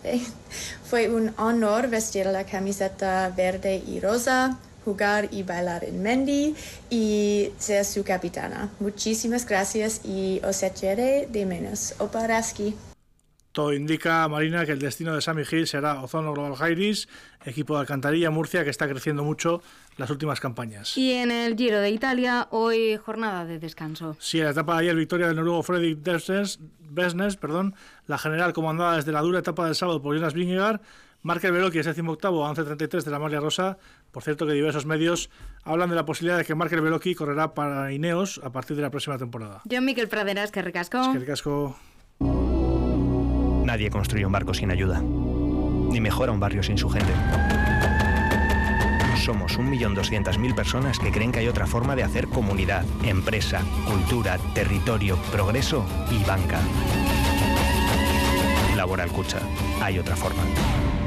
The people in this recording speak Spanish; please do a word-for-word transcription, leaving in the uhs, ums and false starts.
tarde. Fue un honor vestir la camiseta verde y rosa, jugar y bailar en Mendy y ser su capitana. Muchísimas gracias y os echaré de menos. Opa Raski. Todo indica, Marina, que el destino de Sammy Hill será Ozono Global Jairis, equipo de Alcantarilla Murcia que está creciendo mucho las últimas campañas. Y en el Giro de Italia, hoy jornada de descanso. Sí, en la etapa de ayer, victoria del noruego Fredrik Besnes, perdón, la general comandada desde la dura etapa del sábado por Jonas Vingegaard. Markel Beloki es decimoctavo a once treinta y tres de la Maglia Rosa. Por cierto que diversos medios hablan de la posibilidad de que Markel Beloki correrá para Ineos a partir de la próxima temporada. John Miquel Praderas, que ricasco. Es que ricasco. Nadie construye un barco sin ayuda, ni mejora un barrio sin su gente. Somos un millón doscientas mil personas que creen que hay otra forma de hacer comunidad, empresa, cultura, territorio, progreso y banca. Laboral Kutxa. Hay otra forma.